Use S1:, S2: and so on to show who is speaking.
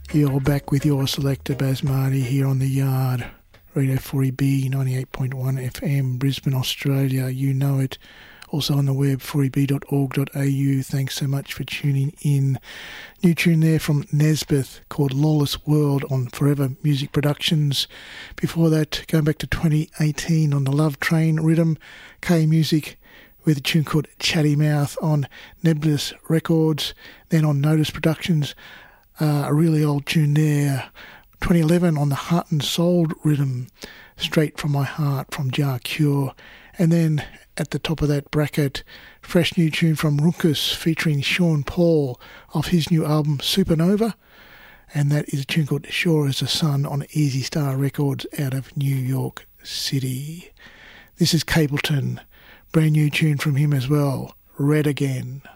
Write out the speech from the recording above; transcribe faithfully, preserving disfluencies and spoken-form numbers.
S1: You're back with your selector Baz Marty here on The Yard, Radio four E B ninety-eight point one F M, Brisbane, Australia. You know it. Also on the web, four e b dot org dot a u. Thanks so much for tuning in. New tune there from Nesbeth called Lawless World on Forever Music Productions. Before that, going back to twenty eighteen on the Love Train rhythm, K Music with a tune called Chatty Mouth on Nebulous Records. Then on Notice Productions, uh, a really old tune there, twenty eleven on the Heart and Soul rhythm, Straight From My Heart from Jar Cure. And then at the top of that bracket, fresh new tune from Runkus featuring Sean Paul off his new album Supernova. And that is a tune called Sure as the Sun on Easy Star Records out of New York City. This is Capleton, brand new tune from him as well, Red Again.